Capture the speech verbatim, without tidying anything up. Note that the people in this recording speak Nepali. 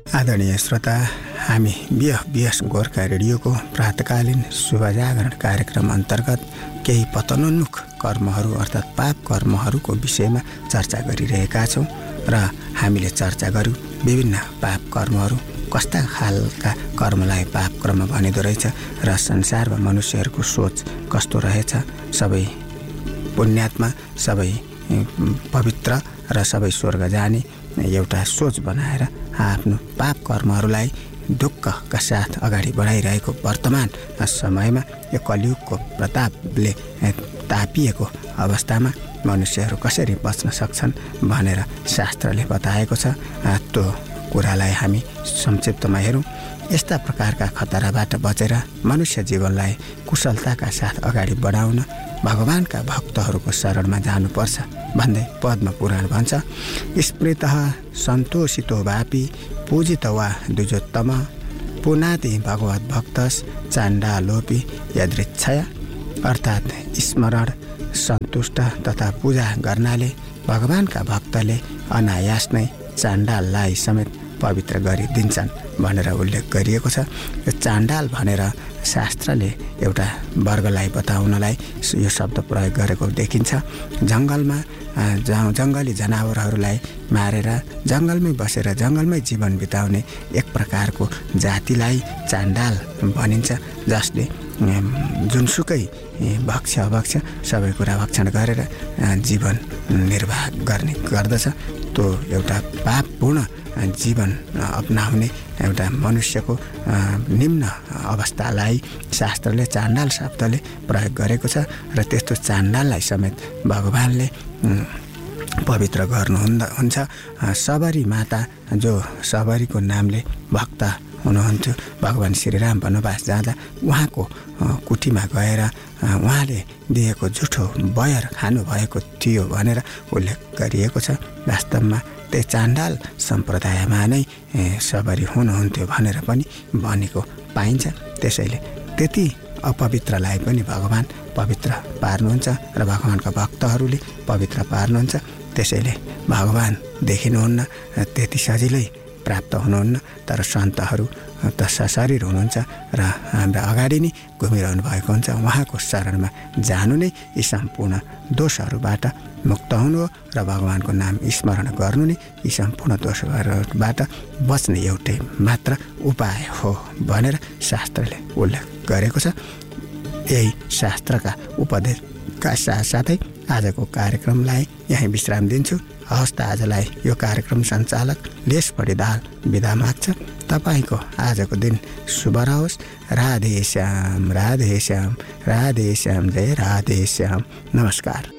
आदरणीय श्रोता, हामी बिह बिएस गोर्खा रेडियोको प्रातकालीन शुभजागरण कार्यक्रम अन्तर्गत केही पतनोन्मुख कर्महरू अर्थात् पाप कर्महरूको विषयमा चर्चा गरिरहेका छौँ र हामीले चर्चा गर्यौँ विभिन्न पाप कर्महरू कस्ता खालका कर्मलाई पाप कर्म भनिँदो रहेछ र संसारमा मनुष्यहरूको सोच कस्तो रहेछ। सबै पुण्यात्मा, सबै पवित्र र सबै स्वर्ग जाने एउटा सोच बनाएर आफ्नो पाप कर्महरूलाई दुःखका साथ अगाडि बढाइरहेको वर्तमान समयमा यो कलियुगको प्रतापले तापिएको अवस्थामा मनुष्यहरू कसरी बच्न सक्छन् भनेर शास्त्रले बताएको छ। त्यो कुरालाई हामी संक्षिप्तमा हेरौँ। यस्ता प्रकारका खतराबाट बचेर मनुष्य जीवनलाई कुशलताका साथ अगाडि बढाउन भगवानका भक्तहरूको शरणमा जानुपर्छ भन्दै पद्म पुराण भन्छ, स्मृतः सन्तोषितो वापि पूजित वा द्विजोत्तम पुनाति भगवत भक्तस चाण्डालोपि यदृच्छया। अर्थात् स्मरण, सन्तुष्ट तथा पूजा गर्नाले भगवानका भक्तले अनायास नै चाण्डाललाई समेत पवित्र गरिदिन्छन् भनेर उल्लेख गरिएको छ। यो चाण्डाल भनेर शास्त्रले एउटा वर्गलाई बताउनलाई यो शब्द प्रयोग गरेको देखिन्छ। जङ्गलमा जङ्गली जनावरहरूलाई मारेर जङ्गलमै बसेर जङ्गलमै जीवन बिताउने एक प्रकारको जातिलाई चाण्डाल भनिन्छ, जसले जुनसुकै भक्ष्य अभक्ष्य सबै कुरा भक्षण गरेर जीवन निर्वाह गर्ने गर्दछ। त्यो एउटा पापपूर्ण जीवन अपनाउने एउटा मनुष्यको निम्न अवस्थालाई शास्त्रले चाण्डाल शब्दले प्रयोग गरेको छ र त्यस्तो चाण्डाललाई समेत भगवानले पवित्र गर्नुहुँदा हुन्छ। सबरी माता जो सबरीको नामले भक्त हुनुहुन्थ्यो, भगवान श्रीराम वनवास जाँदा उहाँको कुटीमा गएर उहाँले दिएको जुठो बयर खानुभएको थियो भनेर उल्लेख गरिएको छ। वास्तवमा त्यो चाण्डाल सम्प्रदायमा नै सबरी हुनुहुन्थ्यो भनेर पनि भनेको पाइन्छ। त्यसैले त्यति अपवित्रलाई पनि भगवान पवित्र पार्नुहुन्छ र भगवानका भक्तहरूले पवित्र पार्नुहुन्छ। त्यसैले भगवान देखिनुहुन्न, त्यति सजिलै प्राप्त हुनुहुन्न, तर सन्तहरू त सशरीर हुनुहुन्छ र हाम्रा अगाडि नै घुमिरहनु भएको हुन्छ। उहाँको शरणमा जानु नै यी सम्पूर्ण दोषहरूबाट मुक्त हुनु हो र भगवानको नाम स्मरण गर्नु नै यी सम्पूर्ण दोषहरूबाट बच्ने एउटै मात्र उपाय हो भनेर शास्त्रले उल्लेख गरेको छ। यही शास्त्रका उपदेशका साथसाथै आजको कार्यक्रमलाई यहीँ विश्राम दिन्छु। हवस् त आजलाई यो कार्यक्रम सञ्चालक लेस पढिदाल बिदा माग्छ। तपाईँको आजको दिन शुभ रहोस्। राधे श्याम, राधे श्याम, राधे श्याम, जय राधे श्याम। नमस्कार।